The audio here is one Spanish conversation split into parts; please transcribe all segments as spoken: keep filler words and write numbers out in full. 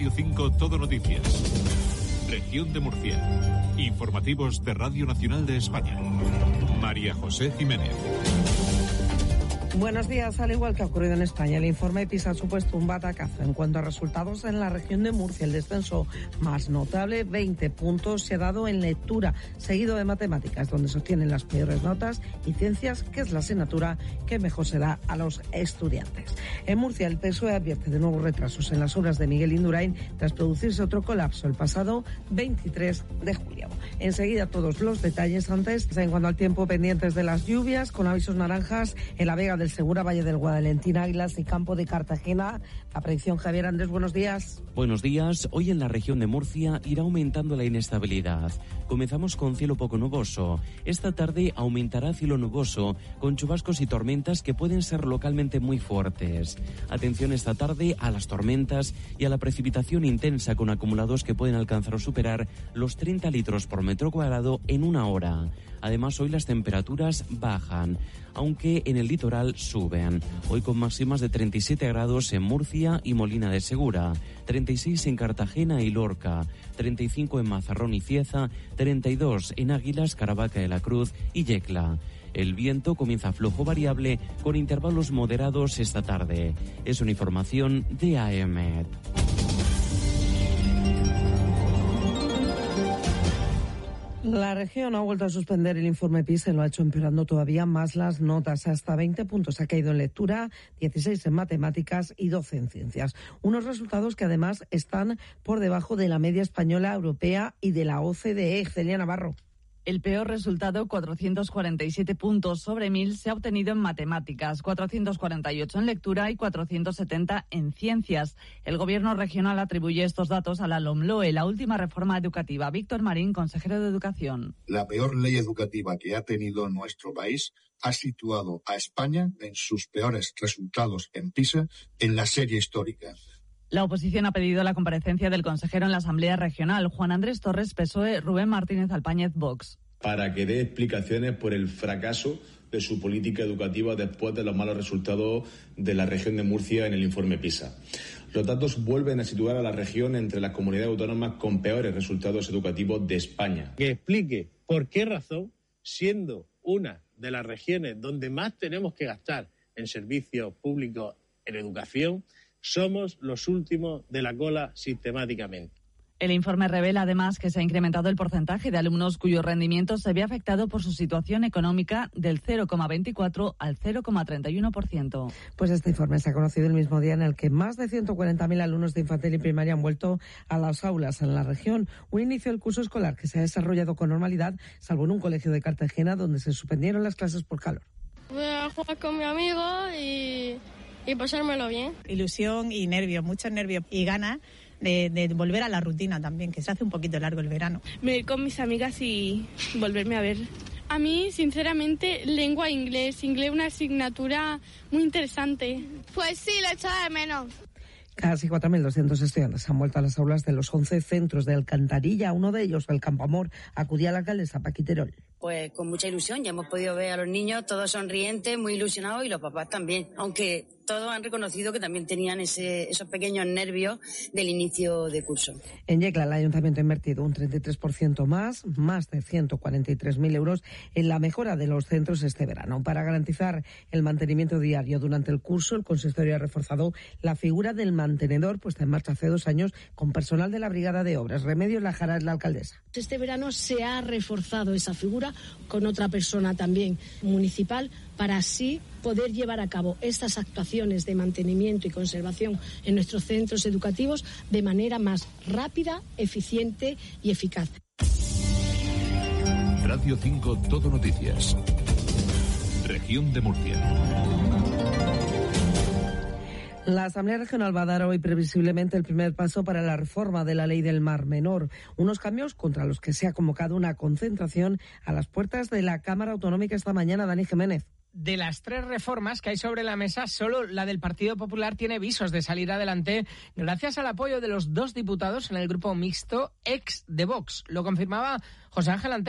Radio cinco Todo Noticias. Región de Murcia. Informativos de Radio Nacional de España. María José Jiménez. Buenos días. Al igual que ha ocurrido en España, el informe PISA ha supuesto un batacazo. En cuanto a resultados en la región de Murcia, el descenso más notable, veinte puntos, se ha dado en lectura, seguido de matemáticas, donde se obtienen las peores notas, y ciencias, que es la asignatura que mejor se da a los estudiantes. En Murcia, el P S O E advierte de nuevos retrasos en las obras de Miguel Indurain, tras producirse otro colapso el pasado veintitrés de julio. Enseguida todos los detalles. Antes, en cuanto al tiempo, pendientes de las lluvias, con avisos naranjas en la Vega del Segura, Valle del Guadalentín, Águilas y Campo de Cartagena. La predicción, Javier Andrés, buenos días. Buenos días. Hoy en la región de Murcia irá aumentando la inestabilidad. Comenzamos con cielo poco nuboso. Esta tarde aumentará cielo nuboso, con chubascos y tormentas que pueden ser localmente muy fuertes. Atención esta tarde a las tormentas y a la precipitación intensa, con acumulados que pueden alcanzar o superar los treinta litros por metro cuadrado en una hora. Además, hoy las temperaturas bajan, aunque en el litoral suben. Hoy con máximas de treinta y siete grados en Murcia y Molina de Segura, treinta y seis en Cartagena y Lorca, treinta y cinco en Mazarrón y Cieza, treinta y dos en Águilas, Caravaca de la Cruz y Yecla. El viento comienza flojo variable con intervalos moderados esta tarde. Es una información de A E M E T. La región ha vuelto a suspender el informe PISA y lo ha hecho empeorando todavía más las notas. Hasta veinte puntos ha caído en lectura, dieciséis en matemáticas y doce en ciencias. Unos resultados que además están por debajo de la media española, europea y de la O C D E. Celia Navarro. El peor resultado, cuatrocientos cuarenta y siete puntos sobre mil, se ha obtenido en matemáticas, cuatrocientos cuarenta y ocho en lectura y cuatrocientos setenta en ciencias. El Gobierno regional atribuye estos datos a la LOMLOE, la última reforma educativa. Víctor Marín, consejero de Educación. La peor ley educativa que ha tenido nuestro país ha situado a España en sus peores resultados en PISA en la serie histórica. La oposición ha pedido la comparecencia del consejero en la Asamblea Regional, Juan Andrés Torres, P S O E, Rubén Martínez Alpáñez, Vox. Para que dé explicaciones por el fracaso de su política educativa después de los malos resultados de la región de Murcia en el informe PISA. Los datos vuelven a situar a la región entre las comunidades autónomas con peores resultados educativos de España. Que explique por qué razón, siendo una de las regiones donde más tenemos que gastar en servicios públicos, en educación, somos los últimos de la cola sistemáticamente. El informe revela además que se ha incrementado el porcentaje de alumnos cuyo rendimiento se ve afectado por su situación económica del cero coma veinticuatro al cero coma treinta y uno por ciento. Pues este informe se ha conocido el mismo día en el que más de ciento cuarenta mil alumnos de infantil y primaria han vuelto a las aulas en la región. Un inicio del curso escolar que se ha desarrollado con normalidad, salvo en un colegio de Cartagena donde se suspendieron las clases por calor. Voy a jugar con mi amigo y... y pasármelo bien. Ilusión y nervios, muchos nervios y ganas de, de volver a la rutina también, que se hace un poquito largo el verano. Me ir con mis amigas y volverme a ver. A mí, sinceramente, lengua inglés, inglés una asignatura muy interesante. Pues sí, lo echaba de menos. Casi cuatro mil doscientos estudiantes han vuelto a las aulas de los once centros de Alcantarilla. Uno de ellos, el Campoamor, acudía a la alcaldesa Paquiterol. Pues con mucha ilusión, ya hemos podido ver a los niños todos sonrientes, muy ilusionados, y los papás también, aunque todos han reconocido que también tenían ese, esos pequeños nervios del inicio de curso. En Yecla, el ayuntamiento ha invertido un treinta y tres por ciento más, más de ciento cuarenta y tres mil euros en la mejora de los centros este verano. Para garantizar el mantenimiento diario durante el curso, el consistorio ha reforzado la figura del mantenedor, puesta en marcha hace dos años con personal de la Brigada de Obras. Remedios Lajara es la alcaldesa. Este verano se ha reforzado esa figura con otra persona también municipal, para así poder llevar a cabo estas actuaciones de mantenimiento y conservación en nuestros centros educativos de manera más rápida, eficiente y eficaz. Radio cinco Todo Noticias. Región de Murcia. La Asamblea Regional va a dar hoy previsiblemente el primer paso para la reforma de la Ley del Mar Menor, unos cambios contra los que se ha convocado una concentración a las puertas de la Cámara Autonómica esta mañana. Dani Jiménez. De las tres reformas que hay sobre la mesa, solo la del Partido Popular tiene visos de salir adelante gracias al apoyo de los dos diputados en el grupo mixto ex de Vox. Lo confirmaba José Ángel Antelo.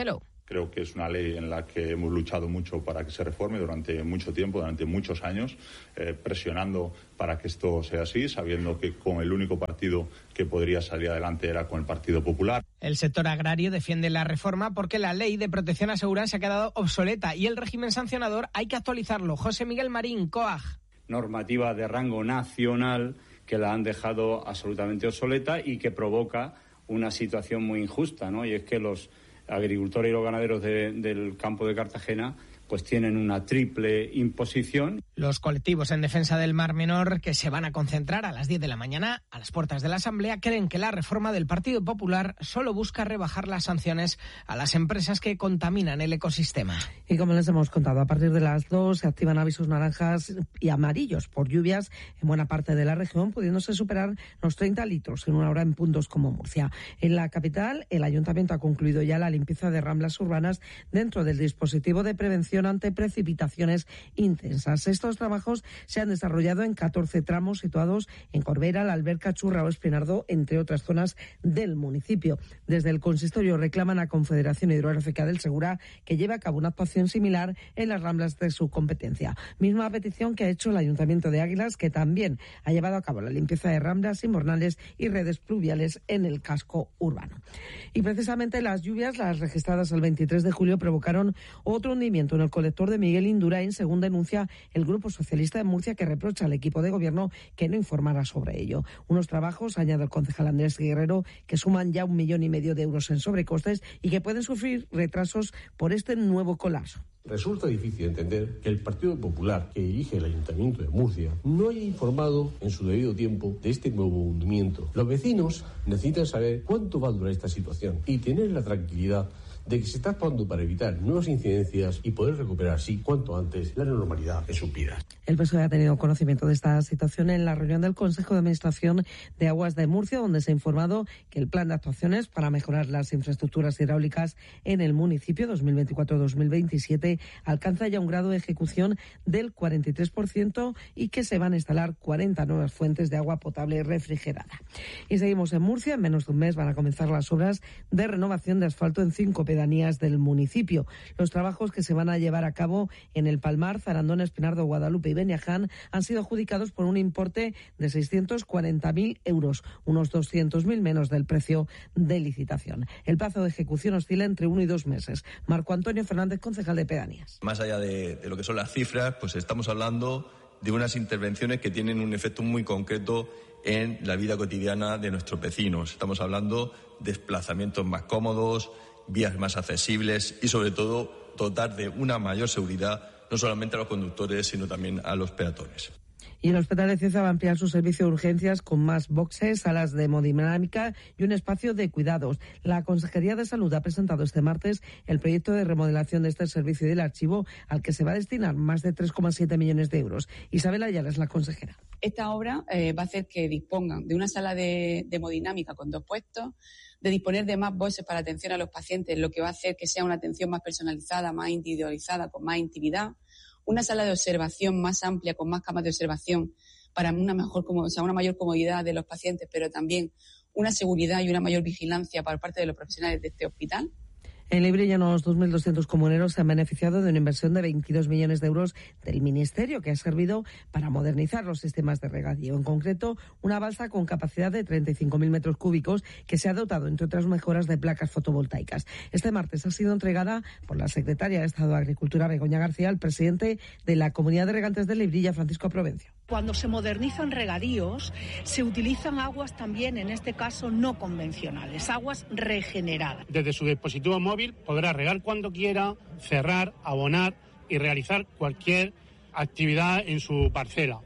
Creo que es una ley en la que hemos luchado mucho para que se reforme durante mucho tiempo, durante muchos años, eh, presionando para que esto sea así, sabiendo que con el único partido que podría salir adelante era con el Partido Popular. El sector agrario defiende la reforma porque la ley de protección asegurada se ha quedado obsoleta y el régimen sancionador hay que actualizarlo. José Miguel Marín, C O A G. Normativa de rango nacional que la han dejado absolutamente obsoleta y que provoca una situación muy injusta, ¿no? Y es que los agricultores y los ganaderos de, del campo de Cartagena pues tienen una triple imposición. Los colectivos en defensa del Mar Menor, que se van a concentrar a las diez de la mañana a las puertas de la Asamblea, creen que la reforma del Partido Popular solo busca rebajar las sanciones a las empresas que contaminan el ecosistema. Y como les hemos contado, a partir de las dos se activan avisos naranjas y amarillos por lluvias en buena parte de la región, pudiéndose superar los treinta litros en una hora en puntos como Murcia. En la capital, el Ayuntamiento ha concluido ya la limpieza de ramblas urbanas dentro del dispositivo de prevención ante precipitaciones intensas. Estos trabajos se han desarrollado en catorce tramos situados en Corbera, La Alberca, Churra o Espinardo, entre otras zonas del municipio. Desde el consistorio reclaman a Confederación Hidrográfica del Segura que lleve a cabo una actuación similar en las ramblas de su competencia. Misma petición que ha hecho el Ayuntamiento de Águilas, que también ha llevado a cabo la limpieza de ramblas, invernales y redes pluviales en el casco urbano. Y precisamente las lluvias, las registradas el veintitrés de julio, provocaron otro hundimiento en el colector de Miguel Indurain, según denuncia el Grupo Socialista de Murcia, que reprocha al equipo de gobierno que no informara sobre ello. Unos trabajos, añade el concejal Andrés Guerrero, que suman ya un millón y medio de euros en sobrecostes y que pueden sufrir retrasos por este nuevo colapso. Resulta difícil entender que el Partido Popular, que dirige el Ayuntamiento de Murcia, no haya informado en su debido tiempo de este nuevo hundimiento. Los vecinos necesitan saber cuánto va a durar esta situación y tener la tranquilidad de que se está actuando para evitar nuevas incidencias y poder recuperar así cuanto antes la normalidad en sus vidas. El P S O E ha tenido conocimiento de esta situación en la reunión del Consejo de Administración de Aguas de Murcia, donde se ha informado que el plan de actuaciones para mejorar las infraestructuras hidráulicas en el municipio dos mil veinticuatro a dos mil veintisiete alcanza ya un grado de ejecución del cuarenta y tres por ciento y que se van a instalar cuarenta nuevas fuentes de agua potable refrigerada. Y seguimos en Murcia. En menos de un mes van a comenzar las obras de renovación de asfalto en cinco pedanías del municipio. Los trabajos que se van a llevar a cabo en El Palmar, Zarandona, Espinardo, Guadalupe y Beniaján han sido adjudicados por un importe de seiscientos cuarenta mil euros, unos doscientos mil menos del precio de licitación. El plazo de ejecución oscila entre uno y dos meses. Marco Antonio Fernández, concejal de Pedanías. Más allá de, de lo que son las cifras, pues estamos hablando de unas intervenciones que tienen un efecto muy concreto en la vida cotidiana de nuestros vecinos. Estamos hablando de desplazamientos más cómodos, vías más accesibles y, sobre todo, dotar de una mayor seguridad no solamente a los conductores, sino también a los peatones. Y el Hospital de Cieza va a ampliar su servicio de urgencias con más boxes, salas de hemodinámica y un espacio de cuidados. La Consejería de Salud ha presentado este martes el proyecto de remodelación de este servicio y del archivo, al que se va a destinar más de tres coma siete millones de euros. Isabel Ayala es la consejera. Esta obra eh, va a hacer que dispongan de una sala de, de hemodinámica con dos puestos, de disponer de más boxes para atención a los pacientes, lo que va a hacer que sea una atención más personalizada, más individualizada, con más intimidad. Una sala de observación más amplia, con más camas de observación, para una mejor, o sea, una mayor comodidad de los pacientes, pero también una seguridad y una mayor vigilancia por parte de los profesionales de este hospital. En Lebrija, unos dos mil doscientos comuneros se han beneficiado de una inversión de veintidós millones de euros del Ministerio, que ha servido para modernizar los sistemas de regadío. En concreto, una balsa con capacidad de treinta y cinco mil metros cúbicos que se ha dotado, entre otras mejoras, de placas fotovoltaicas. Este martes ha sido entregada por la secretaria de Estado de Agricultura, Begoña García, al presidente de la Comunidad de Regantes de Lebrija, Francisco Provencio. Cuando se modernizan regadíos, se utilizan aguas también, en este caso, no convencionales, aguas regeneradas. Desde su dispositivo móvil podrá regar cuando quiera, cerrar, abonar y realizar cualquier actividad en su parcela.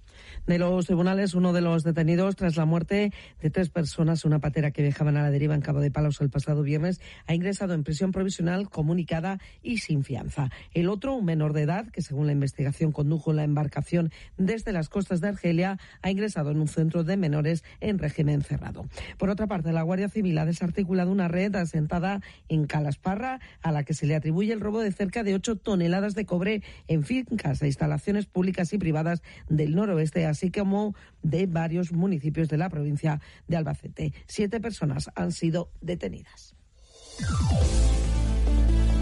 De los tribunales, uno de los detenidos tras la muerte de tres personas, una patera que viajaban a la deriva en Cabo de Palos el pasado viernes, ha ingresado en prisión provisional comunicada y sin fianza. El otro, un menor de edad, que según la investigación condujo la embarcación desde las costas de Argelia, ha ingresado en un centro de menores en régimen cerrado. Por otra parte, la Guardia Civil ha desarticulado una red asentada en Calasparra, a la que se le atribuye el robo de cerca de ocho toneladas de cobre en fincas e instalaciones públicas y privadas del noroeste, así como de varios municipios de la provincia de Albacete. Siete personas han sido detenidas.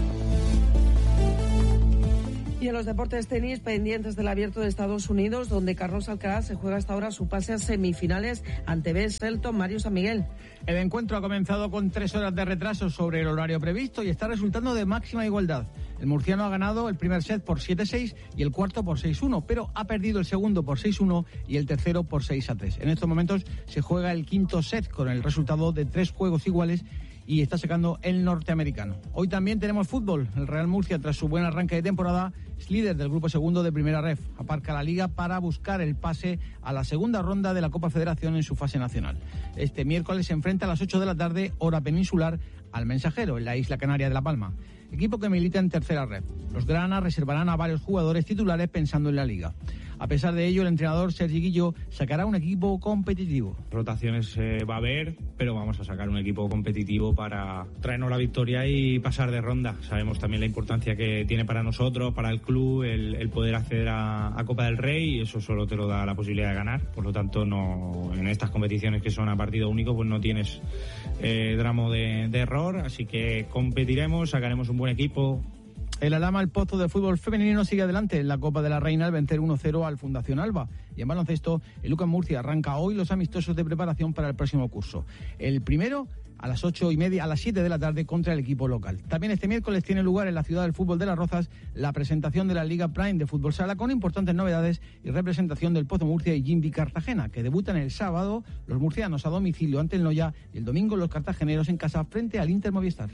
Y en los deportes tenis, pendientes del Abierto de Estados Unidos, donde Carlos Alcaraz se juega hasta ahora su pase a semifinales ante Ben Shelton. Mario San Miguel. El encuentro ha comenzado con tres horas de retraso sobre el horario previsto y está resultando de máxima igualdad. El murciano ha ganado el primer set por siete seis y el cuarto por seis uno, pero ha perdido el segundo por seis uno y el tercero por seis a tres. En estos momentos se juega el quinto set con el resultado de tres juegos iguales y está sacando el norteamericano. Hoy también tenemos fútbol. El Real Murcia, tras su buen arranque de temporada, es líder del grupo segundo de Primera Ref. Aparca la Liga para buscar el pase a la segunda ronda de la Copa Federación en su fase nacional. Este miércoles se enfrenta a las ocho de la tarde, hora peninsular, al Mensajero, en la isla canaria de La Palma. Equipo que milita en Tercera Ref. Los granas reservarán a varios jugadores titulares pensando en la Liga. A pesar de ello, el entrenador Sergi Guillo sacará un equipo competitivo. Rotaciones eh, va a haber, pero vamos a sacar un equipo competitivo para traernos la victoria y pasar de ronda. Sabemos también la importancia que tiene para nosotros, para el club, el, el poder acceder a, a Copa del Rey, y eso solo te lo da la posibilidad de ganar. Por lo tanto, no, en estas competiciones que son a partido único, pues no tienes eh, tramo de, de error, así que competiremos, sacaremos un buen equipo. El Alhama, el Pozo de fútbol femenino, sigue adelante en la Copa de la Reina al vencer uno cero al Fundación Alba. Y en baloncesto, el Lucas Murcia arranca hoy los amistosos de preparación para el próximo curso. El primero a las ocho y media, a las siete de la tarde, contra el equipo local. También este miércoles tiene lugar en la ciudad del fútbol de Las Rozas la presentación de la Liga Prime de Fútbol Sala, con importantes novedades y representación del Pozo Murcia y Jimby Cartagena, que debutan el sábado los murcianos a domicilio ante el Noya y el domingo los cartageneros en casa frente al Inter Movistar.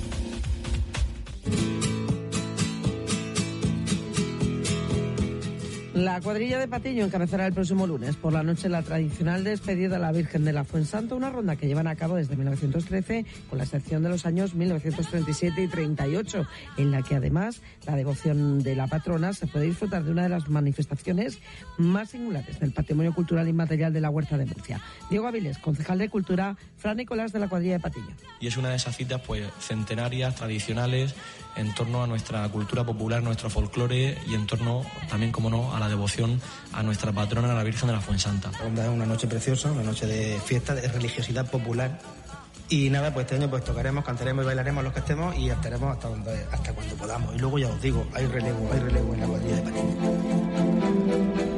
La cuadrilla de Patiño encabezará el próximo lunes por la noche la tradicional despedida a la Virgen de la Fuensanta, una ronda que llevan a cabo desde mil novecientos trece, con la excepción de los años mil novecientos treinta y siete y treinta y ocho, en la que además la devoción de la patrona se puede disfrutar de una de las manifestaciones más singulares del patrimonio cultural inmaterial de la Huerta de Murcia. Diego Avilés, concejal de Cultura, Fran Nicolás de la cuadrilla de Patiño. Y es una de esas citas pues centenarias, tradicionales, en torno a nuestra cultura popular, nuestro folclore y en torno también, como no, a la devoción a nuestra patrona, a la Virgen de la Fuensanta. Es una noche preciosa, una noche de fiesta, de religiosidad popular. Y nada, pues este año pues tocaremos, cantaremos y bailaremos los que estemos y estaremos hasta donde, hasta cuando podamos. Y luego ya os digo, hay relevo, hay relevo en la cuadrilla de Patiño.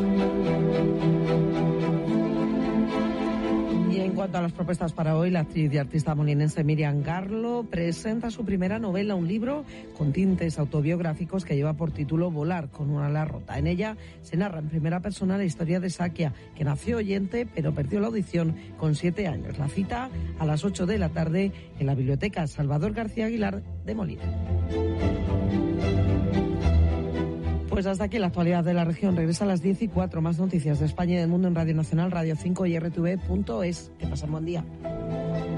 En cuanto a las propuestas para hoy, la actriz y artista molinense Miriam Garlo presenta su primera novela, un libro con tintes autobiográficos que lleva por título Volar con una ala rota. En ella se narra en primera persona la historia de Sakia, que nació oyente pero perdió la audición con siete años. La cita a las ocho de la tarde en la Biblioteca Salvador García Aguilar de Molina. Pues hasta aquí la actualidad de la región. Regresa a las diez y cuatro. Más noticias de España y del mundo en Radio Nacional, Radio cinco y R T V punto es. Que pasen buen día.